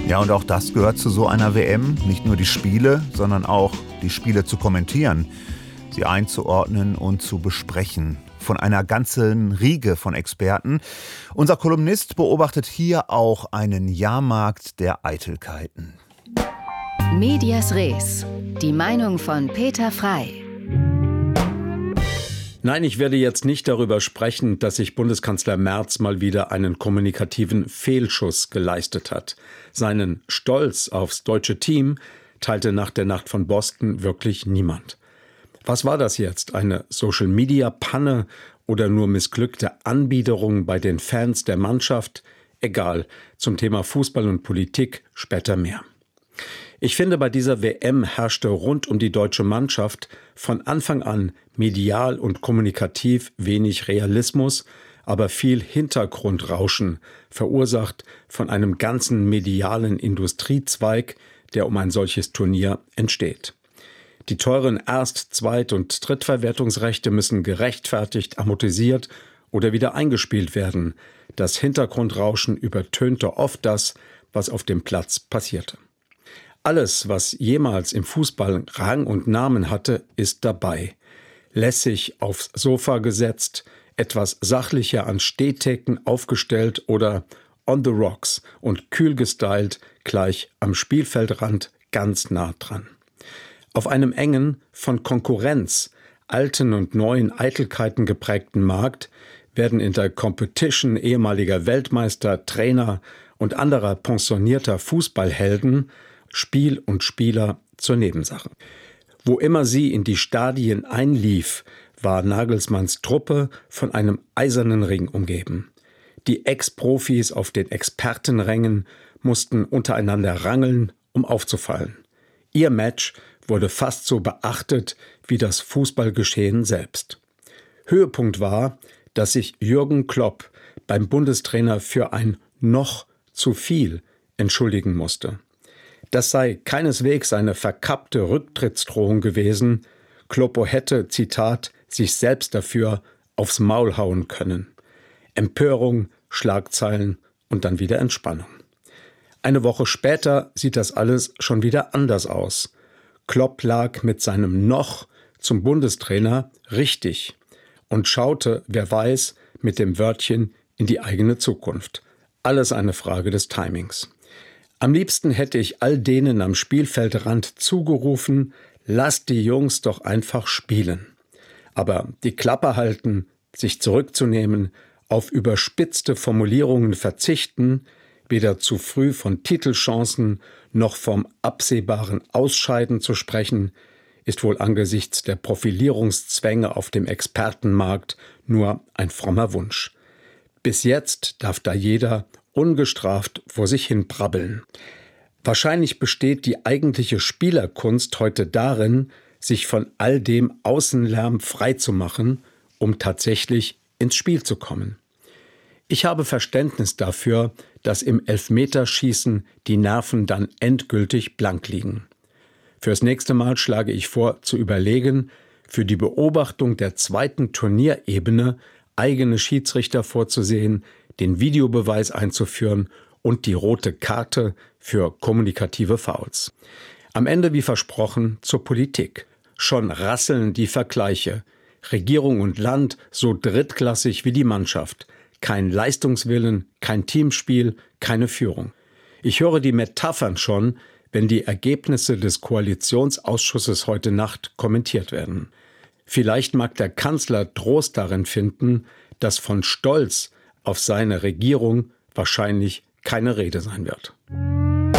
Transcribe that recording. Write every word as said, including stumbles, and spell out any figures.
Ja, und auch das gehört zu so einer W M. Nicht nur die Spiele, sondern auch die Spiele zu kommentieren, sie einzuordnen und zu besprechen. Von einer ganzen Riege von Experten. Unser Kolumnist beobachtet hier auch einen Jahrmarkt der Eitelkeiten. Medias Res. Die Meinung von Peter Frey. Nein, ich werde jetzt nicht darüber sprechen, dass sich Bundeskanzler Merz mal wieder einen kommunikativen Fehlschuss geleistet hat. Seinen Stolz aufs deutsche Team teilte nach der Nacht von Boston wirklich niemand. Was war das jetzt? Eine Social-Media-Panne oder nur missglückte Anbiederung bei den Fans der Mannschaft? Egal, zum Thema Fußball und Politik später mehr. Ich finde, bei dieser W M herrschte rund um die deutsche Mannschaft von Anfang an medial und kommunikativ wenig Realismus, aber viel Hintergrundrauschen, verursacht von einem ganzen medialen Industriezweig, der um ein solches Turnier entsteht. Die teuren Erst-, Zweit- und Drittverwertungsrechte müssen gerechtfertigt, amortisiert oder wieder eingespielt werden. Das Hintergrundrauschen übertönte oft das, was auf dem Platz passierte. Alles, was jemals im Fußball Rang und Namen hatte, ist dabei. Lässig aufs Sofa gesetzt, etwas sachlicher an Stehtheken aufgestellt oder on the rocks und kühl gestylt, gleich am Spielfeldrand ganz nah dran. Auf einem engen, von Konkurrenz, alten und neuen Eitelkeiten geprägten Markt werden in der Competition ehemaliger Weltmeister, Trainer und anderer pensionierter Fußballhelden Spiel und Spieler zur Nebensache. Wo immer sie in die Stadien einlief, war Nagelsmanns Truppe von einem eisernen Ring umgeben. Die Ex-Profis auf den Expertenrängen mussten untereinander rangeln, um aufzufallen. Ihr Match wurde fast so beachtet wie das Fußballgeschehen selbst. Höhepunkt war, dass sich Jürgen Klopp beim Bundestrainer für ein noch zu viel entschuldigen musste. Das sei keineswegs eine verkappte Rücktrittsdrohung gewesen. Kloppo hätte, Zitat, sich selbst dafür aufs Maul hauen können. Empörung, Schlagzeilen und dann wieder Entspannung. Eine Woche später sieht das alles schon wieder anders aus. Klopp lag mit seinem Noch zum Bundestrainer richtig und schaute, wer weiß, mit dem Wörtchen in die eigene Zukunft. Alles eine Frage des Timings. Am liebsten hätte ich all denen am Spielfeldrand zugerufen, lasst die Jungs doch einfach spielen. Aber die Klappe halten, sich zurückzunehmen, auf überspitzte Formulierungen verzichten, weder zu früh von Titelchancen noch vom absehbaren Ausscheiden zu sprechen, ist wohl angesichts der Profilierungszwänge auf dem Expertenmarkt nur ein frommer Wunsch. Bis jetzt darf da jeder ungestraft vor sich hin brabbeln. Wahrscheinlich besteht die eigentliche Spielerkunst heute darin, sich von all dem Außenlärm freizumachen, um tatsächlich ins Spiel zu kommen. Ich habe Verständnis dafür, dass im Elfmeterschießen die Nerven dann endgültig blank liegen. Fürs nächste Mal schlage ich vor, zu überlegen, für die Beobachtung der zweiten Turnierebene eigene Schiedsrichter vorzusehen, den Videobeweis einzuführen und die rote Karte für kommunikative Fouls. Am Ende, wie versprochen, zur Politik. Schon rasseln die Vergleiche. Regierung und Land so drittklassig wie die Mannschaft. Kein Leistungswillen, kein Teamspiel, keine Führung. Ich höre die Metaphern schon, wenn die Ergebnisse des Koalitionsausschusses heute Nacht kommentiert werden. Vielleicht mag der Kanzler Trost darin finden, dass von Stolz auf seine Regierung wahrscheinlich keine Rede sein wird.